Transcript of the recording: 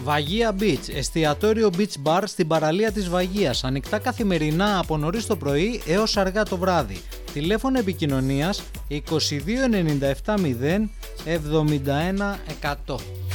Βαγία Beach, εστιατόριο beach bar στην παραλία της Βαγίας, ανοιχτά καθημερινά από νωρίς το πρωί έως αργά το βράδυ. Τηλέφωνο επικοινωνίας 22 97 0 71 100.